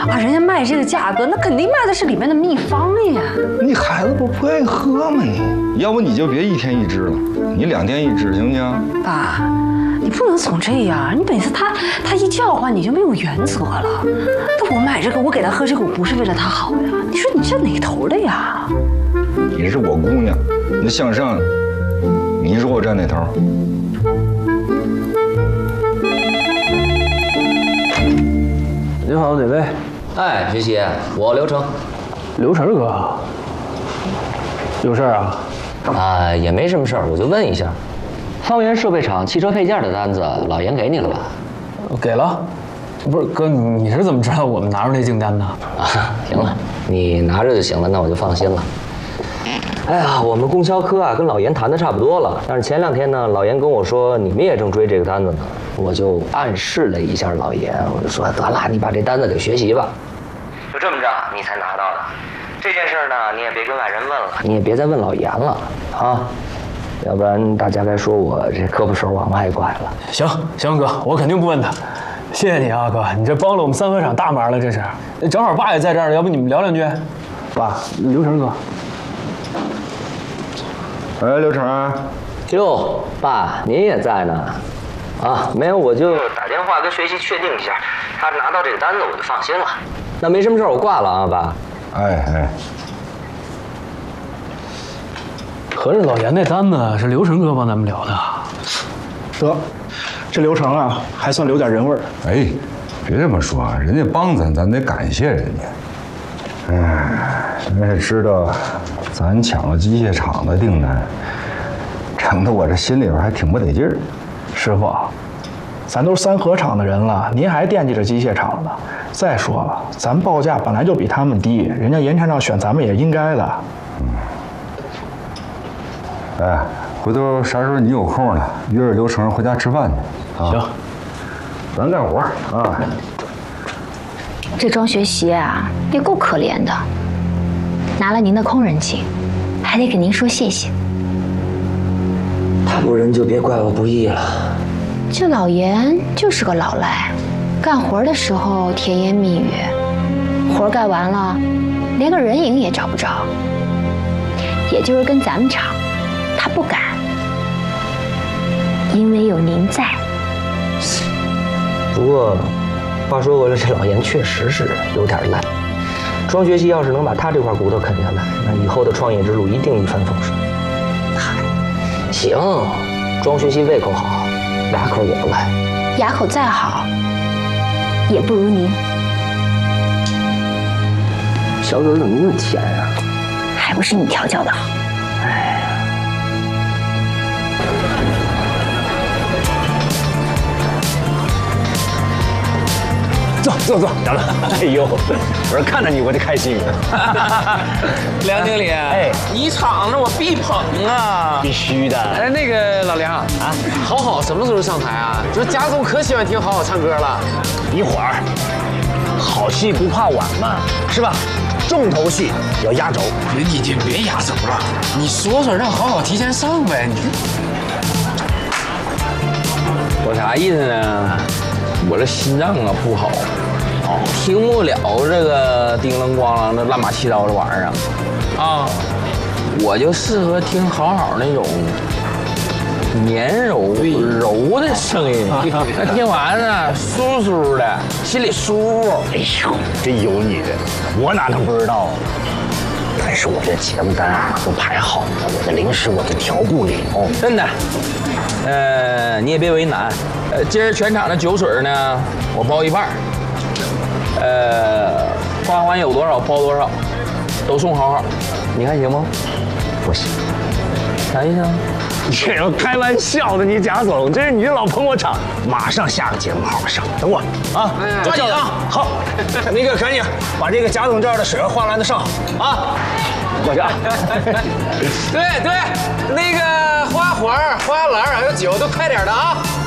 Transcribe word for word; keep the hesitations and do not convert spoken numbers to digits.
啊，人家卖这个价格，那肯定卖的是里面的秘方呀。 你孩子不不爱喝吗你？要不你就别一天一支了，你两天一支行不行？ 爸，你不能总这样，你每次他他一叫唤你就没有原则了。那我买这个，我给他喝这个，我不是为了他好呀。你说你这哪头的呀？ 你是我姑娘，那向上，你说我站哪头？ 你好，哪位？ 哎，学习，我刘成。 刘成哥，有事啊？ 啊，也没什么事儿，我就问一下，方圆设备厂汽车配件的单子，老严给你了吧？ 给了。不是哥，你是怎么知道我们拿出那订单的？ 啊，行了，你拿着就行了，那我就放心了。哎呀，我们供销科啊，跟老严谈的差不多了，但是前两天呢，老严跟我说你们也正追这个单子呢，我就暗示了一下老严，我就说得了，你把这单子给学习吧，就这么着，你才拿到的。这件事呢，你也别跟外人问了，你也别再问老严了啊，要不然大家该说我这胳膊手往外拐了。 行行，哥，我肯定不问他。谢谢你啊，哥，你这帮了我们三合厂大忙了，这是。正好爸也在这儿，要不你们聊两句？爸，刘成哥。 哎，刘成。 哟，爸，您也在呢。啊，没有，我就打电话跟学习确定一下，他拿到这个单子我就放心了。那没什么事，我挂了啊，爸。 哎哎。 合着老严那单子是刘成哥帮咱们聊的。 得，这刘成啊，还算留点人味儿。 哎，别这么说，人家帮咱，咱得感谢人家。哎，人也知道咱抢了机械厂的订单，整得我这心里边还挺不得劲儿。 师傅，咱都三合厂的人了，您还惦记着机械厂呢？再说了，咱报价本来就比他们低，人家严厂长选咱们也应该的。 嗯。哎，回头啥时候你有空了，约着刘成回家吃饭去。啊、 行， 咱干活啊。 这庄学习啊，也够可怜的，拿了您的空人情，还得给您说谢谢。 他不仁就别怪我不义了。 这老严就是个老赖，干活的时候甜言蜜语，活干完了，连个人影也找不着。也就是跟咱们厂，他不敢，因为有您在。 不过，话说回来，这老严确实是有点烂。庄学习要是能把他这块骨头啃下来，那以后的创业之路一定一帆风顺。嗨，行，庄学习胃口好，牙口也不赖。 牙口再好，也不如您。 小嘴怎么那么甜啊？ 还不是你调教的好。 哎。 坐坐坐，等等。哎呦，我说看着你我就开心。 梁经理，哎，你敞着我必捧啊！ 必须的。 哎，那个老梁啊，好好什么时候上台啊？这贾总可喜欢听好好唱歌了。 一会儿，好戏不怕晚嘛，是吧？重头戏要压轴。 你你就别压轴了，你说说让好好提前上呗。你我啥意思呢？我这心脏啊不好，哦，听不了这个叮铃咣啷的乱八七糟的玩意儿啊，啊，我就适合听好好那种绵柔柔的声音，听完呢舒舒的，心里舒服。 哎呦，真有你的，我哪能不知道啊？但是我这节目单啊都排好了，我的零食我都调不了。 真的，呃，你也别为难。呃，今儿全场的酒水呢，我包一半儿。呃，花环有多少包多少，都送好好，你看行吗？ 不行， 啥意思啊？ 这有开玩笑的，你贾总，这是你的老捧我场，马上下个节目好好上，等我啊， 抓紧啊！ 好，那个赶紧把这个贾总这儿的水和花篮子上啊，过去啊。 对对，那个花环、花篮还有酒都快点的啊！